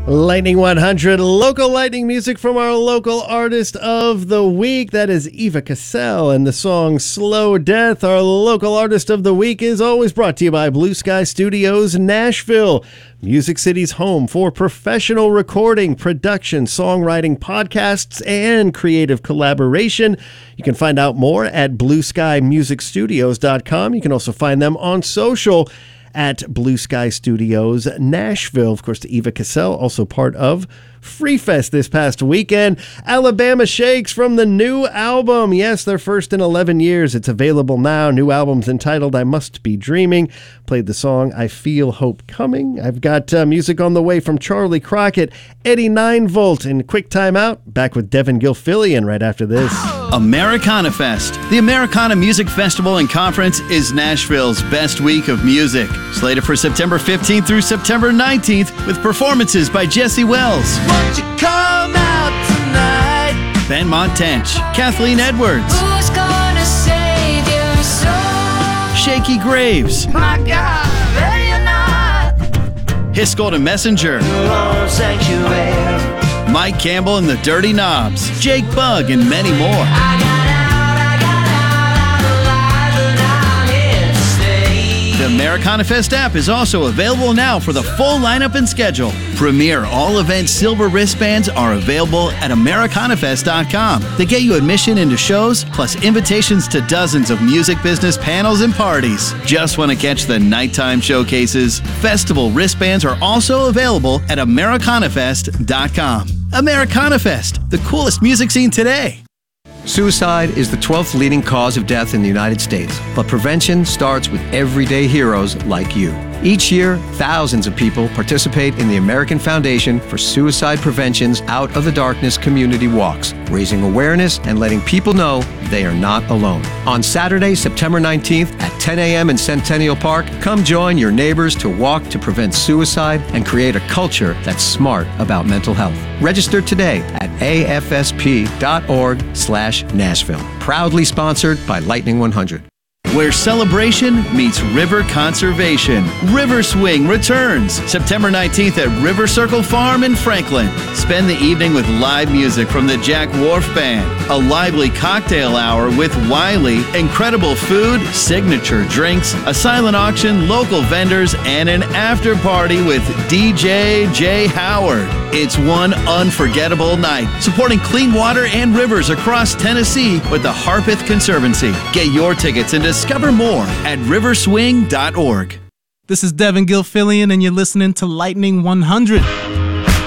Lightning 100, local lightning music from our local artist of the week. That is Eva Cassell and the song Slow Death. Our local artist of the week is always brought to you by Blue Sky Studios, Nashville. Music City's home for professional recording, production, songwriting, podcasts, and creative collaboration. You can find out more at blueskymusicstudios.com. You can also find them on social at Blue Sky Studios Nashville. Of course, Eva Cassell, also part of Free Fest this past weekend. Alabama Shakes from the new album. Yes, their first in 11 years. It's available now. New album's entitled I Must Be Dreaming. Played the song I Feel Hope Coming. I've got music on the way from Charlie Crockett, Eddie 9-Volt, and Quick Time Out. Back with Devin Gilfillian right after this. Americana Fest. The Americana Music Festival and Conference is Nashville's best week of music. Slated for September 15th through September 19th with performances by Jesse Wells, Won't you come out tonight? Ben Montench, Kathleen Edwards, Who's gonna save your soul? Shaky Graves, My God, ready or not, Hiskold and Messenger, your own sanctuary. Mike Campbell and the Dirty Knobs, Jake Bugg, and many more. I got out alive, and I'm here to stay. The Americana Fest app is also available now for the full lineup and schedule. Premier all-event silver wristbands are available at AmericanaFest.com. They get you admission into shows, plus invitations to dozens of music business panels and parties. Just want to catch the nighttime showcases? Festival wristbands are also available at AmericanaFest.com. Americana Fest, the coolest music scene today. Suicide is the 12th leading cause of death in the United States, but prevention starts with everyday heroes like you. Each year, thousands of people participate in the American Foundation for Suicide Prevention's Out of the Darkness community walks, raising awareness and letting people know they are not alone. On Saturday, September 19th at 10 a.m. in Centennial Park, come join your neighbors to walk to prevent suicide and create a culture that's smart about mental health. Register today at afsp.org/Nashville. Proudly sponsored by Lightning 100. Where celebration meets river conservation. River Swing returns September 19th at River Circle Farm in Franklin. Spend the evening with live music from the Jack Wharf Band, a lively cocktail hour with Wiley, incredible food, signature drinks, a silent auction, local vendors, and an after party with DJ Jay Howard. It's one unforgettable night, supporting clean water and rivers across Tennessee with the Harpeth Conservancy. Get your tickets and discover more at riverswing.org. This is Devin Gilfillian, and you're listening to Lightning 100.